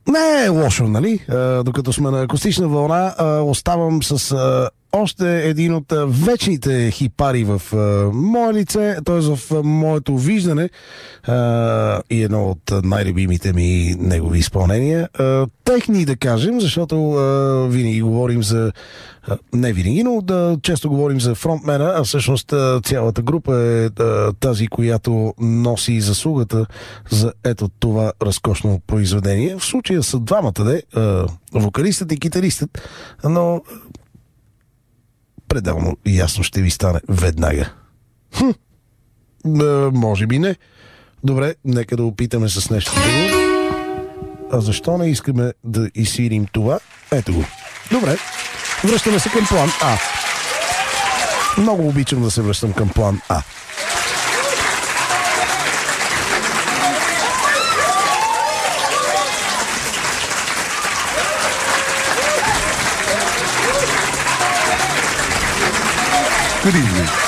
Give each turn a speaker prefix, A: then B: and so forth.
A: Не е лошо, нали? Докато сме на акустична вълна, оставам с още един от вечните хипари в мое лице, т.е. в моето виждане и едно от най-любимите ми негови изпълнения. Техни, да кажем, защото винаги говорим за... Не винаги, но често говорим за фронтмена, а всъщност цялата група е тази, която носи заслугата за ето това разкошно произведение. В случая са двамата, вокалистът и китаристът, но пределно ясно ще ви стане веднага. Може би не. Добре, нека да опитаме с нещо друго. А защо не искаме да изсвирим това? Ето го. Добре, връщаме се към план А. Много обичам да се връщам към план А. Good evening.